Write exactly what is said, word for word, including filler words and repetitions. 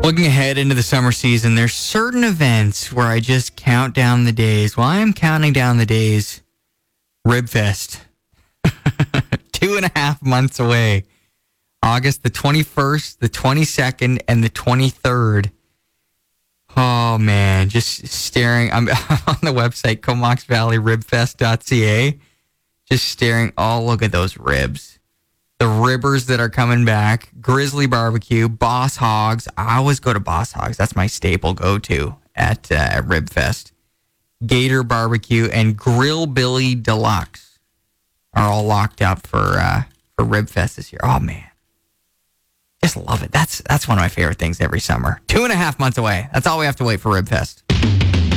Looking ahead into the summer season, there's certain events where I just count down the days. Well, I am counting down the days. Ribfest. Two and a half months away. August the twenty-first, the twenty-second, and the twenty-third. Oh, man. Just staring. I'm on the website, comox valley ribfest dot c a. Just staring. Oh, look at those ribs. The ribbers that are coming back. Grizzly Barbecue, Boss Hogs. I always go to Boss Hogs. That's my staple go-to at, uh, at Ribfest. Gator Barbecue and Grill Billy Deluxe are all locked up for uh, for Ribfest this year. Oh, man. Just love it. That's, that's one of my favorite things every summer. Two and a half months away. That's all we have to wait for Ribfest.